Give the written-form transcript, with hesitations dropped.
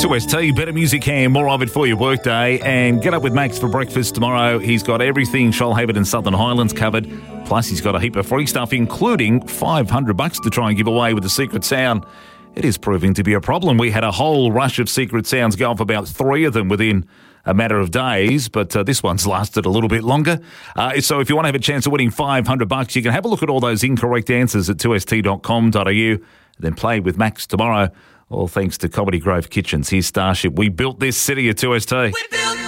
2ST, better music and more of it for your workday. And get up with Max for breakfast tomorrow. He's got everything Shoalhaven and Southern Highlands covered. Plus, he's got a heap of free stuff, including $500 to try and give away with the secret sound. It is proving to be a problem. We had a whole rush of secret sounds go off, about 3 of them within a matter of days, but this one's lasted a little bit longer. So if you want to have a chance of winning $500, you can have a look at all those incorrect answers at 2st.com.au, then play with Max tomorrow. All thanks to Comedy Grove Kitchens. Here's Starship. We built this city at 2ST. We built